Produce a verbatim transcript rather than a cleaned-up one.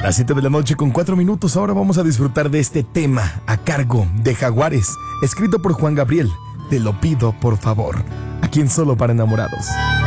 Las siete de la noche con cuatro minutos. Ahora vamos a disfrutar de este tema a cargo de Jaguares, escrito por Juan Gabriel. Te lo pido por favor, aquí en Solo para Enamorados.